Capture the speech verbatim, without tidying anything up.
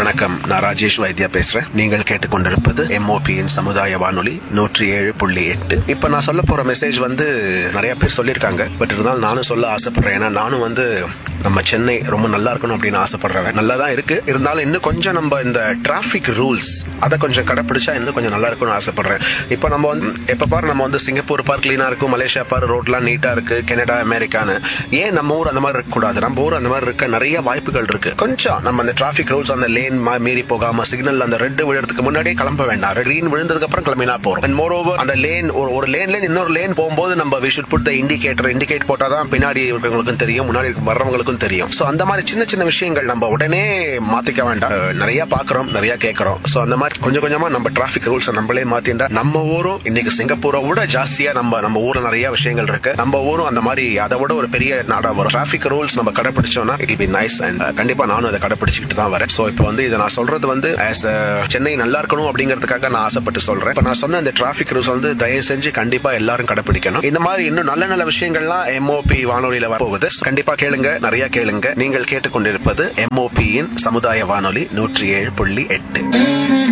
வணக்கம், நான் ராஜேஷ் வைத்தியா பேசுறேன். நீங்கள் கேட்டுக்கொண்டிருப்பது எம்ஓபியின் சமுதாய வானொலி நூற்றி ஏழு புள்ளி எட்டு. இப்ப நான் சொல்ல போற மெசேஜ் வந்து நிறைய பேர் சொல்லியிருக்காங்க. பட் இருந்தாலும் நானும் சொல்ல ஆசைப்படுறேன். ஏன்னா நானும் வந்து நம்ம சென்னை ரொம்ப நல்லா இருக்கணும் அப்படின்னு ஆசைப்படுறேன். நல்லா தான் இருக்கு, இருந்தாலும் இன்னும் கொஞ்சம் நம்ம இந்த டிராபிக் ரூல்ஸ் அதை கொஞ்சம் கடைப்பிடிச்சா இன்னும் கொஞ்சம் நல்லா இருக்கும்னு ஆசைப்படுறேன். இப்ப நம்ம வந்து எப்ப பாரு நம்ம வந்து சிங்கப்பூர் பார் கிளீனா இருக்கும், மலேசியா பார் ரோட்லாம் நீட்டா இருக்கு, கனடா அமெரிக்கான்னு. ஏன் நம்ம ஊர் அந்த மாதிரி இருக்க கூடாது? நம்ம ஊர் அந்த மாதிரி இருக்க நிறைய வாய்ப்புகள் இருக்கு. கொஞ்சம் நம்ம அந்த டிராபிக் ரூல்ஸ், அந்த லேன் மீறி போகாம சிக்னல் அந்த ரெட் விழுறதுக்கு முன்னாடியே கிளம்ப வேண்டாம். கிரீன் விழுந்ததுக்கு அப்புறம் கிளம்பினா போறோம். அண்ட் மோர் ஓவர் அந்த லேன் ஒரு லேன்ல இன்னொரு லேன் போகும்போது நம்ம we should put the indicator. Indicate போட்டாதான் பின்னாடி இருக்கிறவங்களுக்கும் தெரியும், முன்னாடி வர்றவங்களுக்கும் தெரியும். சோ அந்த மாதிரி சின்ன சின்ன விஷயங்கள் நம்ம உடனே மாத்திக்க வேண்டாம். நிறைய பாக்குறோம், நிறைய கேட்கிறோம். சோ அந்த மாதிரி கொஞ்சம் கொஞ்சமா நம்ம டிராபிக் ரூல்ஸ் நம்மளே மாத்திண்டா நம்ம ஊரும் இன்னைக்கு சிங்கப்பூரை விட ஜாஸ்தியா நம்ம நம்ம ஊர்ல நிறைய விஷயங்கள் இருக்கு. நம்ம ஊரும் அந்த மாதிரி அதை விட ஒரு பெரிய நாடா வரும். டிராபிக் ரூல்ஸ் நம்ம கடைபிடிச்சோம்னா it will be nice. And கண்டிப்பா நானும் அதை கடைபிடிச்சிட்டு தான் வரேன். சோ இப்போ வந்து இதை நான் சொல்றது வந்து ஆஸ் சென்னை நல்லா இருக்கணும் அப்படிங்கிறதுக்காக நான் ஆசைப்பட்டு சொல்றேன். இப்ப நான் சொன்ன இந்த டிராபிக் ரூல்ஸ் வந்து தயவு செஞ்சு கண்டிப்பா எல்லாரும் கடைபிடிக்கணும். இந்த மாதிரி இன்னும் நல்ல நல்ல விஷயங்கள்லாம் எம்ஓபி வானொலியில வரப்போகுது. கண்டிப்பா கேளுங்க, நிறைய கேளுங்க. நீங்கள் கேட்டுக்கொண்டிருப்பது எம்ஓபியின் சமுதாய வானொலி நூற்றி ஏழு புள்ளி எட்டு.